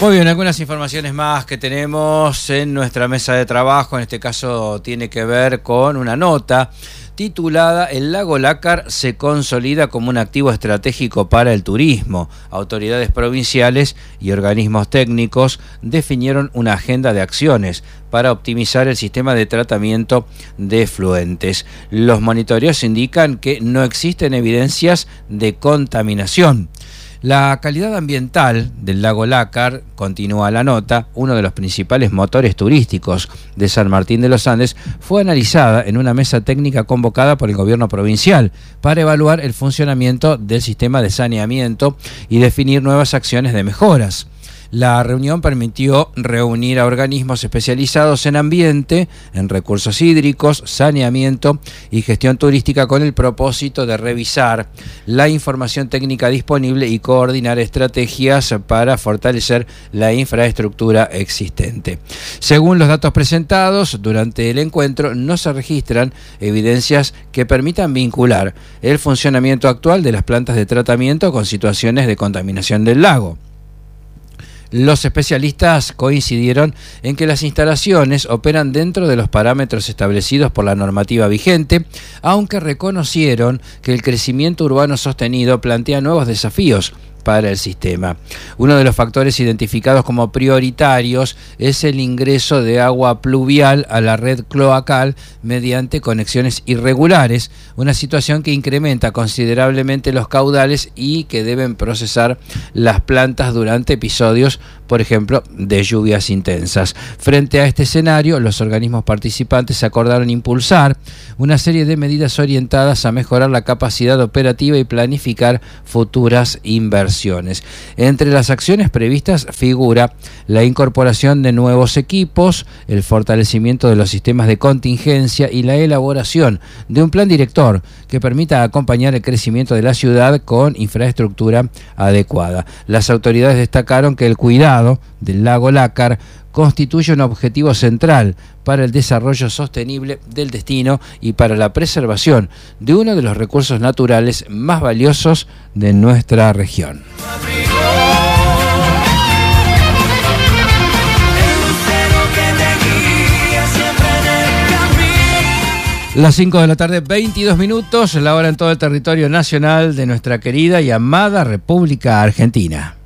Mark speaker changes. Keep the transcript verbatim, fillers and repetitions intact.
Speaker 1: Muy bien, algunas informaciones más que tenemos en nuestra mesa de trabajo. En este caso tiene que ver con una nota titulada "El lago Lácar se consolida como un activo estratégico para el turismo". Autoridades provinciales y organismos técnicos definieron una agenda de acciones para optimizar el sistema de tratamiento de efluentes. Los monitoreos indican que no existen evidencias de contaminación. La calidad ambiental del lago Lácar, continúa la nota, uno de los principales motores turísticos de San Martín de los Andes, fue analizada en una mesa técnica convocada por el gobierno provincial para evaluar el funcionamiento del sistema de saneamiento y definir nuevas acciones de mejoras. La reunión permitió reunir a organismos especializados en ambiente, en recursos hídricos, saneamiento y gestión turística con el propósito de revisar la información técnica disponible y coordinar estrategias para fortalecer la infraestructura existente. Según los datos presentados durante el encuentro, no se registran evidencias que permitan vincular el funcionamiento actual de las plantas de tratamiento con situaciones de contaminación del lago. Los especialistas coincidieron en que las instalaciones operan dentro de los parámetros establecidos por la normativa vigente, aunque reconocieron que el crecimiento urbano sostenido plantea nuevos desafíos para el sistema. Uno de los factores identificados como prioritarios es el ingreso de agua pluvial a la red cloacal mediante conexiones irregulares, una situación que incrementa considerablemente los caudales y que deben procesar las plantas durante episodios, por ejemplo, de lluvias intensas. Frente a este escenario, los organismos participantes acordaron impulsar una serie de medidas orientadas a mejorar la capacidad operativa y planificar futuras inversiones. Entre las acciones previstas figura la incorporación de nuevos equipos, el fortalecimiento de los sistemas de contingencia y la elaboración de un plan director que permita acompañar el crecimiento de la ciudad con infraestructura adecuada. Las autoridades destacaron que el cuidado del lago Lácar constituye un objetivo central para el desarrollo sostenible del destino y para la preservación de uno de los recursos naturales más valiosos de nuestra región. Las cinco de la tarde, veintidós minutos, la hora en todo el territorio nacional de nuestra querida y amada República Argentina.